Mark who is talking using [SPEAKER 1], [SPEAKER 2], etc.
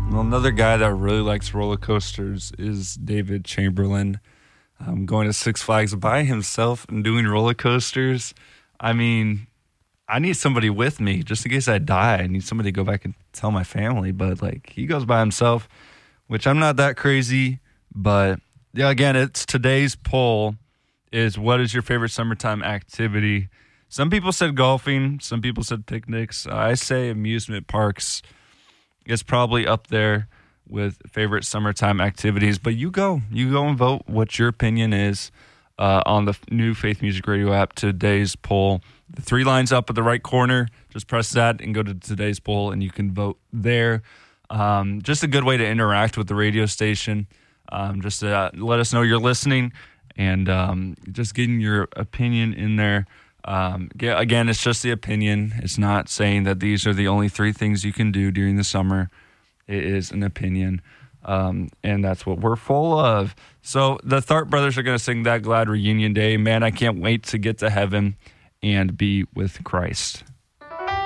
[SPEAKER 1] Well, another guy that really likes roller coasters is David Chamberlain. Going to Six Flags by himself and doing roller coasters. I mean, I need somebody with me just in case I die. I need somebody to go back and tell my family. But like, he goes by himself, which I'm not that crazy. But yeah, again, it's today's poll is what is your favorite summertime activity? Some people said golfing. Some people said picnics. I say amusement parks is probably up there with favorite summertime activities. But you go and vote what your opinion is on the new Faith Music Radio app. Today's poll. The 3 lines up at the right corner. Just press that and go to today's poll, and you can vote there. Just a good way to interact with the radio station. Just to let us know you're listening and just getting your opinion in there. Again, it's just the opinion. It's not saying that these are the only 3 things you can do during the summer. It is an opinion, and that's what we're full of. So the Tharp brothers are going to sing That Glad Reunion Day. Man, I can't wait to get to heaven and be with Christ.